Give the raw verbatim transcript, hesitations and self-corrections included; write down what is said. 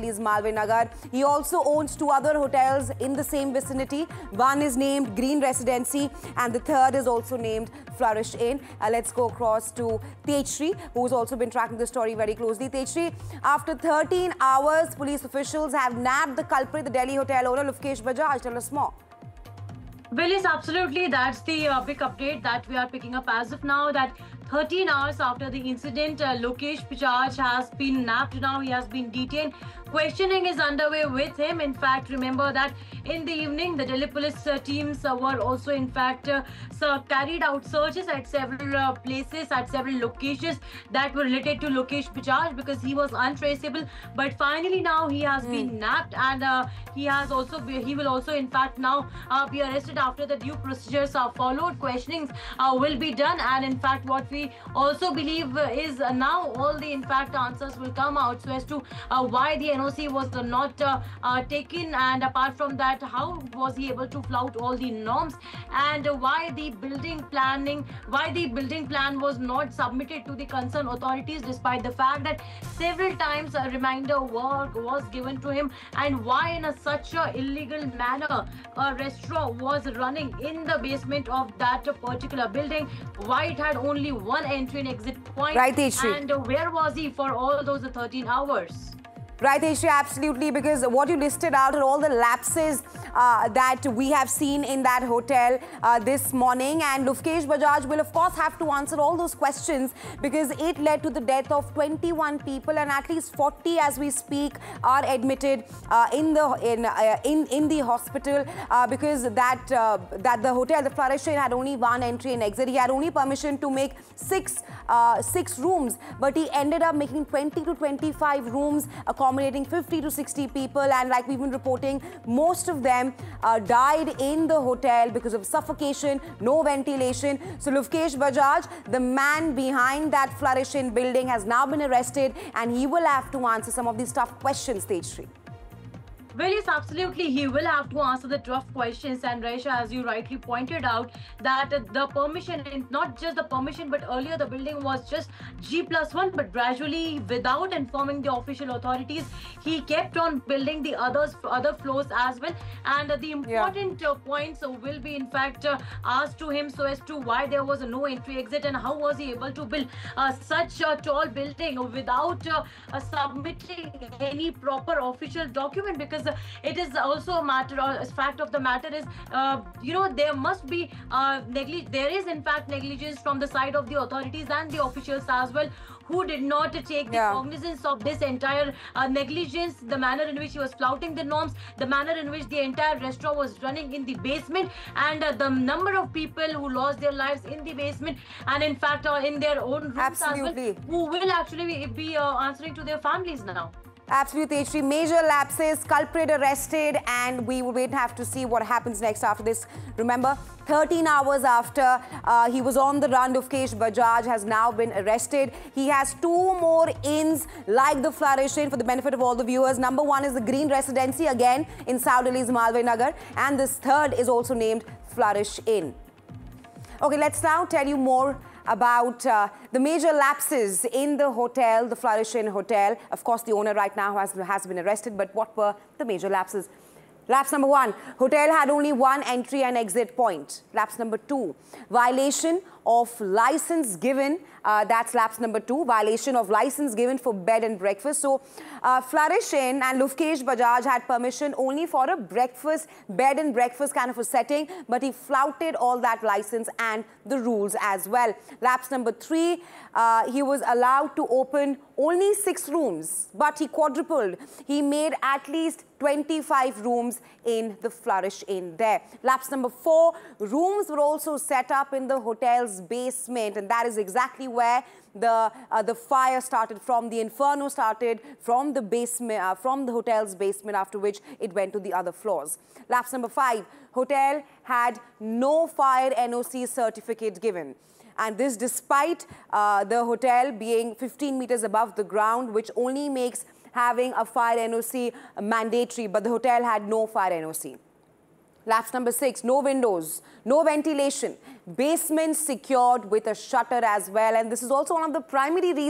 Delhi's Malviya Nagar. He also owns two other hotels in the same vicinity. One is named Green Residency and the third is also named Flourish Inn. Uh, let's go across to Tejshri, who's also been tracking the story very closely. Tejshri, after thirteen hours, police officials have nabbed the culprit, the Delhi hotel owner, Lokesh Bajaj. Tell us more. Well, yes, absolutely. That's the uh, big update that we are picking up as of now, that thirteen hours after the incident, uh, Lokesh Bajaj has been nabbed now. He has been detained. Questioning is underway with him. In fact, remember that in the evening, the Delhi police uh, teams uh, were also, in fact, uh, so carried out searches at several uh, places, at several locations that were related to Lokesh Bajaj because he was untraceable. But finally, now he has mm. been nabbed, and uh, he has also be, he will also, in fact, now uh, be arrested after the due procedures are followed. Questionings uh, will be done, and in fact, what we also believe uh, is uh, now all the, in fact, answers will come out so as to uh, why the N O C was not uh, uh, taken, and apart from that, how was he able to flout all the norms, and uh, why the building planning, why the building plan was not submitted to the concerned authorities despite the fact that several times a reminder work was given to him, and why in a such a illegal manner a restaurant was running in the basement of that particular building, why it had only one entry and exit point, right, Tejshri. And uh, where was he for all those thirteen hours? Right, Tejshri, absolutely, because what you listed out are all the lapses uh, that we have seen in that hotel uh, this morning, and Lokesh Bajaj will of course have to answer all those questions because it led to the death of twenty-one people, and at least forty as we speak are admitted uh, in the in uh, in in the hospital uh, because that uh, that the hotel, the Flourish Inn, had only one entry and exit. He had only permission to make six uh, six rooms, but he ended up making twenty to twenty-five rooms, accommodating fifty to sixty people, and like we've been reporting, most of them uh, died in the hotel because of suffocation, no ventilation. So Lokesh Bajaj, the man behind that Flourish Inn building, has now been arrested, and he will have to answer some of these tough questions, Tejshri. Well, yes, absolutely. He will have to answer the tough questions. And Raisha, as you rightly pointed out, that the permission, and not just the permission, but earlier the building was just G plus one, but gradually, without informing the official authorities, he kept on building the others, other floors as well. And the important yeah. uh, points will be, in fact, uh, asked to him so as to why there was no entry exit and how was he able to build uh, such a tall building without uh, uh, submitting any proper official document, because it is also a matter, or a fact of the matter is, uh, you know, there must be uh, neglig there is in fact negligence from the side of the authorities and the officials as well, who did not take the yeah. cognizance of this entire uh, negligence, the manner in which he was flouting the norms, the manner in which the entire restaurant was running in the basement, and uh, the number of people who lost their lives in the basement, and in fact uh, in their own rooms Absolutely. as well, who will actually be, be uh, answering to their families now. Absolutely, Tejshri. Major lapses, culprit arrested, and we will wait and have to see what happens next after this. Remember, thirteen hours after uh, he was on the run, Lokesh Bajaj has now been arrested. He has two more inns like the Flourish Inn for the benefit of all the viewers. Number one is the Green Residency, again in South Delhi's Malviya Nagar, and this third is also named Flourish Inn. Okay, let's now tell you more about uh, the major lapses in the hotel, the Flourish Inn Hotel. Of course, the owner right now has, has been arrested, but what were the major lapses? Lapse number one, hotel had only one entry and exit point. Lapse number two, violation of license given. Uh, that's lapse number two, violation of license given for bed and breakfast. So, uh, Flourish Inn and Lokesh Bajaj had permission only for a breakfast, bed and breakfast kind of a setting, but he flouted all that license and the rules as well. Lapse number three, uh, he was allowed to open only six rooms, but he quadrupled. He made at least twenty-five rooms in the Flourish Inn there. Lapse number four, rooms were also set up in the hotel's basement, and that is exactly where the uh, the fire started from. The inferno started from the basement, uh, from the hotel's basement, after which it went to the other floors. Lapse number five, hotel had no fire N O C certificate given. And this despite uh, the hotel being fifteen meters above the ground, which only makes having a fire N O C mandatory, but the hotel had no fire N O C. Lapse number six, no windows, no ventilation, basement secured with a shutter as well. And this is also one of the primary reasons